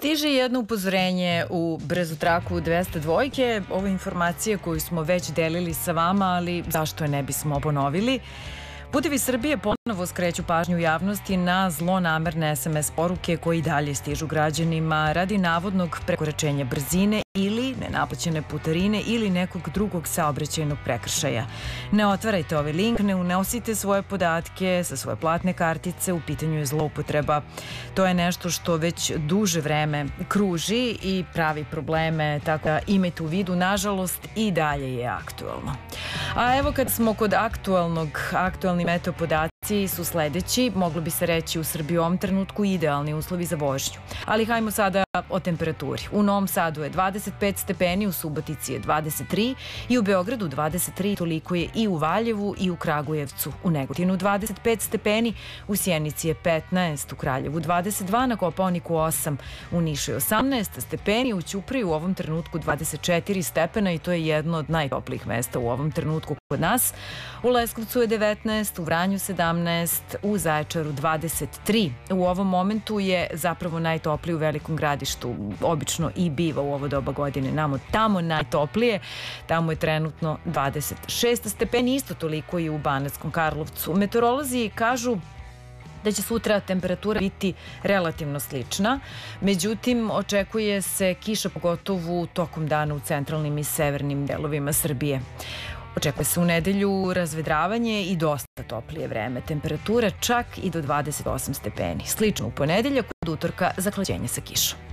Stiže jedno upozorenje u brzu traku 202. Ovo je informacija koju smo već delili sa vama, ali zašto je ne bismo ponovili? Putevi Srbije ponovo skreću pažnju javnosti na zlonamerne SMS poruke koji i dalje stižu građanima radi navodnog prekoračenja brzine ili nenaplaćene putarine ili nekog drugog saobraćajnog prekršaja. Ne otvarajte ovaj link, ne unosite svoje podatke sa svoje platne kartice, u pitanju je zloupotreba. To je nešto što već duže vreme kruži i pravi probleme, tako da imajte u vidu, nažalost, i dalje je aktuelno. A evo kad smo kod aktuelni meteo podaci su sledeći, moglo bi se reći u Srbiji u ovom trenutku idealni uslovi za vožnju. Ali hajmo sada o temperaturi. U Novom Sadu je 25 stepeni, u Subotici je 23 i u Beogradu 23, toliko je i u Valjevu i u Kragujevcu. U Negotinu 25 stepeni, u Sjenici je 15, u Kraljevu 22, na Kopaoniku 8, u Nišu je 18 stepeni, u Ćupriji u ovom trenutku 24 stepena i to je jedno od najtoplijih mesta u ovom trenutku kod nas. U Leskovcu je 19, u Vranju 17, u Zaječaru 23. U ovom momentu je zapravo najtoplije u Velikom Gradištu. Obično i biva u ovo doba godine. Tamo najtoplije, tamo je trenutno 26 stepeni, isto toliko i u Banatskom Karlovcu. Meteorolozi kažu da će sutra temperatura biti relativno slična, međutim očekuje se kiša pogotovo tokom dana u centralnim i severnim delovima Srbije. Očekuje se u nedelju razvedravanje i dosta toplije vreme. Temperatura čak i do 28 stepeni. Slično u ponedeljak, od utorka zahlađenje sa kišom.